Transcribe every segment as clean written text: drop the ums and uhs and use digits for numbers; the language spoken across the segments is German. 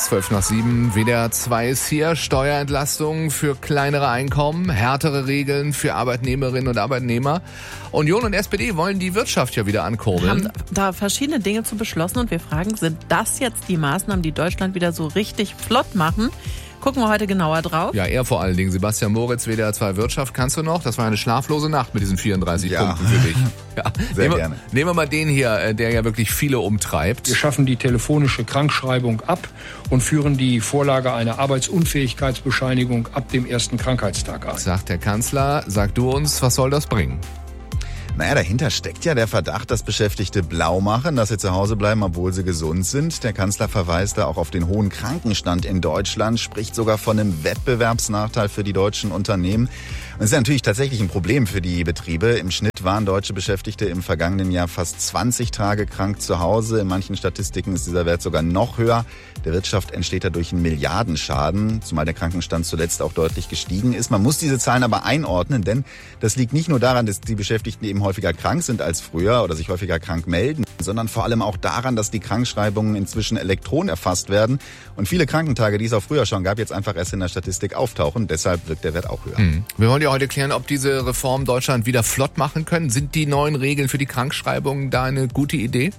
12:07, WDR 2 ist hier. Steuerentlastung für kleinere Einkommen, härtere Regeln für Arbeitnehmerinnen und Arbeitnehmer. Union und SPD wollen die Wirtschaft ja wieder ankurbeln. Wir haben da verschiedene Dinge zu beschlossen und wir fragen, sind das jetzt die Maßnahmen, die Deutschland wieder so richtig flott machen? Gucken wir heute genauer drauf. Ja, er vor allen Dingen. Sebastian Moritz, WDR 2 Wirtschaft. Kannst du noch? Das war eine schlaflose Nacht mit diesen 34 Punkten für dich. Ja. Sehr gerne. Nehmen wir mal den hier, der ja wirklich viele umtreibt. Wir schaffen die telefonische Krankschreibung ab und führen die Vorlage einer Arbeitsunfähigkeitsbescheinigung ab dem ersten Krankheitstag ein. Sagt der Kanzler. Sag du uns, was soll das bringen? Naja, dahinter steckt ja der Verdacht, dass Beschäftigte blau machen, dass sie zu Hause bleiben, obwohl sie gesund sind. Der Kanzler verweist da auch auf den hohen Krankenstand in Deutschland, spricht sogar von einem Wettbewerbsnachteil für die deutschen Unternehmen. Und das ist natürlich tatsächlich ein Problem für die Betriebe. Im Schnitt waren deutsche Beschäftigte im vergangenen Jahr fast 20 Tage krank zu Hause. In manchen Statistiken ist dieser Wert sogar noch höher. Der Wirtschaft entsteht dadurch ein Milliardenschaden, zumal der Krankenstand zuletzt auch deutlich gestiegen ist. Man muss diese Zahlen aber einordnen, denn das liegt nicht nur daran, dass die Beschäftigten eben häufiger krank sind als früher oder sich häufiger krank melden, sondern vor allem auch daran, dass die Krankschreibungen inzwischen elektronisch erfasst werden und viele Krankentage, die es auch früher schon gab, jetzt einfach erst in der Statistik auftauchen. Deshalb wirkt der Wert auch höher. Wir wollen ja heute klären, ob diese Reformen Deutschland wieder flott machen können. Sind die neuen Regeln für die Krankschreibungen da eine gute Idee?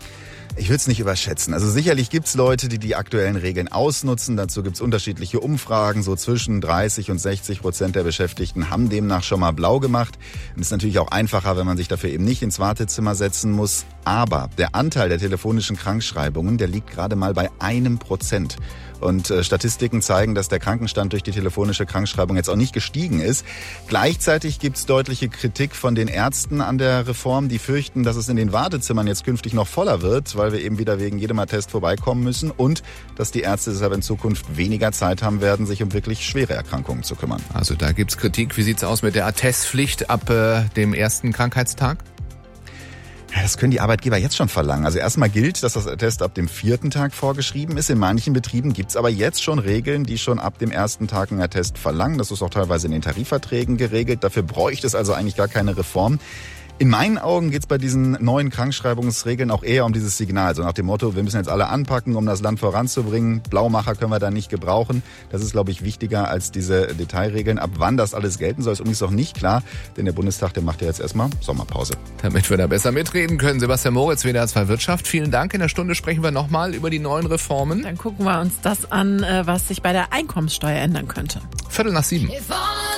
Ich will es nicht überschätzen. Also sicherlich gibt's Leute, die die aktuellen Regeln ausnutzen. Dazu gibt's unterschiedliche Umfragen. So zwischen 30% und 60% der Beschäftigten haben demnach schon mal blau gemacht. Und ist natürlich auch einfacher, wenn man sich dafür eben nicht ins Wartezimmer setzen muss. Aber der Anteil der telefonischen Krankschreibungen, der liegt gerade mal bei 1%. Und Statistiken zeigen, dass der Krankenstand durch die telefonische Krankschreibung jetzt auch nicht gestiegen ist. Gleichzeitig gibt's deutliche Kritik von den Ärzten an der Reform. Die fürchten, dass es in den Wartezimmern jetzt künftig noch voller wird, weil wir eben wieder wegen jedem Attest vorbeikommen müssen und dass die Ärzte deshalb in Zukunft weniger Zeit haben werden, sich um wirklich schwere Erkrankungen zu kümmern. Also da gibt's Kritik. Wie sieht's aus mit der Attestpflicht ab dem ersten Krankheitstag? Ja, das können die Arbeitgeber jetzt schon verlangen. Also erstmal gilt, dass das Attest ab dem 4. Tag vorgeschrieben ist. In manchen Betrieben gibt's aber jetzt schon Regeln, die schon ab dem 1. Tag einen Attest verlangen. Das ist auch teilweise in den Tarifverträgen geregelt. Dafür bräuchte es also eigentlich gar keine Reform. In meinen Augen geht's bei diesen neuen Krankschreibungsregeln auch eher um dieses Signal. So nach dem Motto, wir müssen jetzt alle anpacken, um das Land voranzubringen. Blaumacher können wir da nicht gebrauchen. Das ist, glaube ich, wichtiger als diese Detailregeln. Ab wann das alles gelten soll, ist übrigens noch nicht klar. Denn der Bundestag, der macht ja jetzt erstmal Sommerpause. Damit wir da besser mitreden können. Sebastian Moritz, WDR 2 Wirtschaft. Vielen Dank. In der Stunde sprechen wir nochmal über die neuen Reformen. Dann gucken wir uns das an, was sich bei der Einkommenssteuer ändern könnte. 6:45.